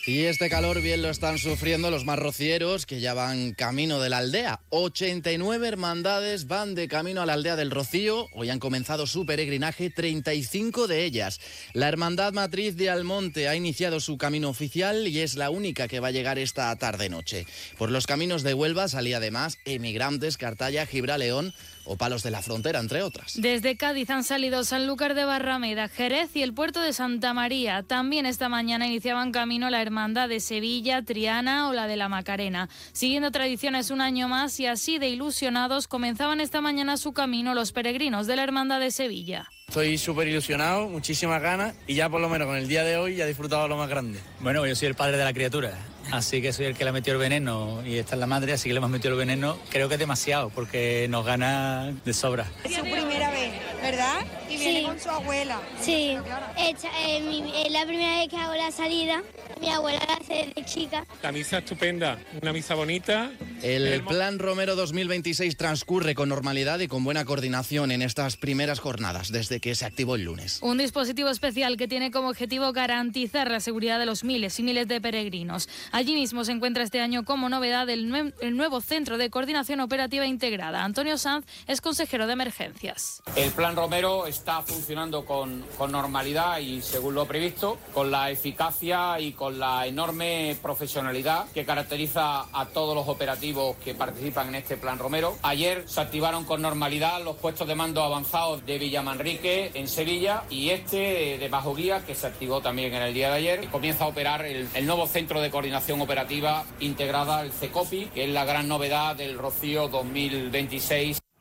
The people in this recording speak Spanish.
Y este calor bien lo están sufriendo los más rocieros, que ya van camino de la aldea. 89 hermandades van de camino a la aldea del Rocío. Hoy han comenzado su peregrinaje, 35 de ellas. La Hermandad Matriz de Almonte ha iniciado su camino oficial y es la única que va a llegar esta tarde-noche. Por los caminos de Huelva salía además Emigrantes, Cartaya, Gibraleón o Palos de la Frontera, entre otras. Desde Cádiz han salido Sanlúcar de Barrameda, Jerez y el puerto de Santa María. También esta mañana iniciaban camino la Hermandad de Sevilla, Triana o la de la Macarena. Siguiendo tradiciones un año más y así de ilusionados, comenzaban esta mañana su camino los peregrinos de la Hermandad de Sevilla. Estoy súper ilusionado, muchísimas ganas y ya por lo menos con el día de hoy ya he disfrutado lo más grande. Bueno, yo soy el padre de la criatura, así que soy el que le ha metido el veneno y esta es la madre, así que le hemos metido el veneno. Creo que es demasiado porque nos gana de sobra. Es su primera vez, ¿verdad? Y viene con su abuela. Sí, es la primera vez que hago la salida. Mi abuela la hace desde chica. La misa estupenda, una misa bonita. El Plan Romero 2026 transcurre con normalidad y con buena coordinación en estas primeras jornadas, desde que se activó el lunes. Un dispositivo especial que tiene como objetivo garantizar la seguridad de los miles y miles de peregrinos. Allí mismo se encuentra este año como novedad el nuevo Centro de Coordinación Operativa Integrada. Antonio Sanz es consejero de Emergencias. El Plan Romero está funcionando con normalidad y según lo previsto, con la eficacia y con la enorme profesionalidad que caracteriza a todos los operativos que participan en este Plan Romero. Ayer se activaron con normalidad los puestos de mando avanzados de Villamanrique en Sevilla y este de Bajo Guía, que se activó también en el día de ayer. Comienza a operar el nuevo Centro de Coordinación Operativa Integrada, el CECOPI, que es la gran novedad del Rocío 2026.